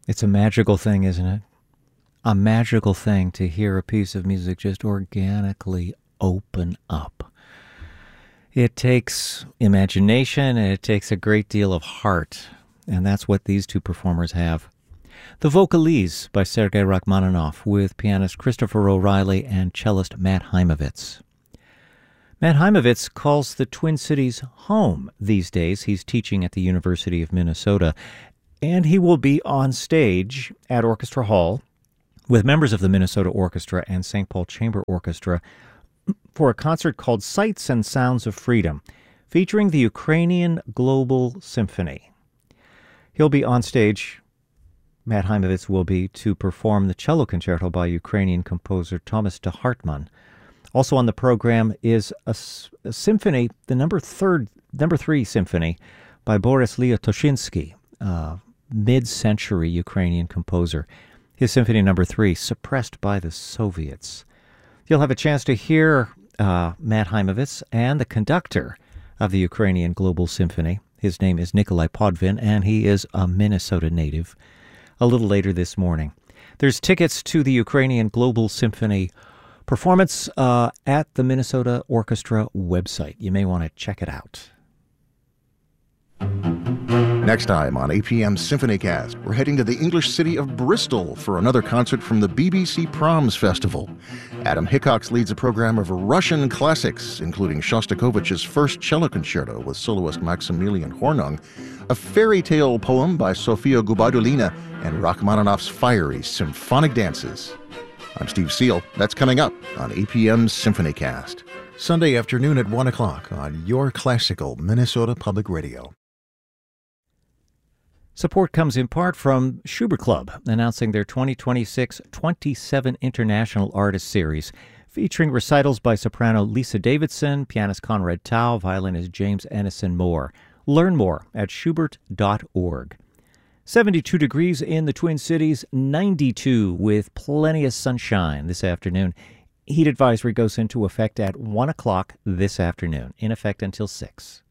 It's a magical thing, isn't it? A magical thing to hear a piece of music just organically open up. It takes imagination and it takes a great deal of heart, and that's what these two performers have. The Vocalese by Sergei Rachmaninoff with pianist Christopher O'Reilly and cellist Matt Heimovitz. Matt Heimovitz calls the Twin Cities home these days. He's teaching at the University of Minnesota, and he will be on stage at Orchestra Hall with members of the Minnesota Orchestra and St. Paul Chamber Orchestra for a concert called Sights and Sounds of Freedom, featuring the Ukrainian Global Symphony. He'll be on stage, Matt Heimovitz will be, to perform the cello concerto by Ukrainian composer Thomas de Hartmann. Also on the program is a symphony, the number three symphony by Boris Liatoshinsky, mid-century Ukrainian composer. His Symphony No. 3, suppressed by the Soviets. You'll have a chance to hear Matt Heimovitz and the conductor of the Ukrainian Global Symphony. His name is Nikolai Podvin, and he is a Minnesota native, a little later this morning. There's tickets to the Ukrainian Global Symphony performance at the Minnesota Orchestra website. You may want to check it out. Next time on APM Symphonycast, we're heading to the English city of Bristol for another concert from the BBC Proms Festival. Adam Hickox leads a program of Russian classics, including Shostakovich's First Cello Concerto with soloist Maximilian Hornung, a fairy tale poem by Sofia Gubardulina, and Rachmaninoff's fiery symphonic dances. I'm Steve Seal. That's coming up on APM Symphonycast. Sunday afternoon at 1 o'clock on your classical Minnesota Public Radio. Support comes in part from Schubert Club, announcing their 2026 27 International Artist Series, featuring recitals by soprano Lisa Davidson, pianist Conrad Tao, violinist James Ennison Moore. Learn more at schubert.org. 72 degrees in the Twin Cities, 92 with plenty of sunshine this afternoon. Heat advisory goes into effect at 1 o'clock this afternoon, in effect until 6.